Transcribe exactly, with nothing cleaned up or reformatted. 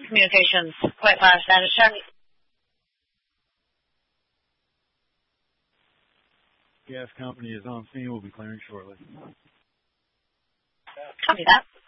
communications quite fast. And it's showing. Gas company is on scene. Will be clearing shortly. Copy that.